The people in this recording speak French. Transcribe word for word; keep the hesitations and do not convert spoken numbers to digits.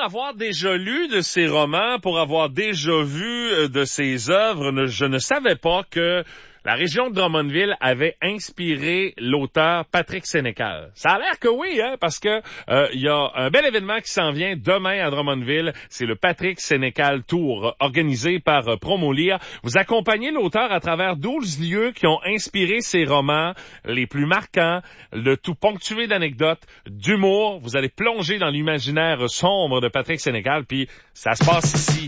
avoir déjà lu de ses romans, pour avoir déjà vu de ses œuvres, ne, je ne savais pas que la région de Drummondville avait inspiré l'auteur Patrick Sénécal. Ça a l'air que oui, hein, parce que euh, il y a un bel événement qui s'en vient demain à Drummondville. C'est le Patrick Sénécal Tour, organisé par euh, Promolire. Vous accompagnez l'auteur à travers douze lieux qui ont inspiré ses romans les plus marquants, le tout ponctué d'anecdotes, d'humour. Vous allez plonger dans l'imaginaire sombre de Patrick Sénécal, puis ça se passe ici.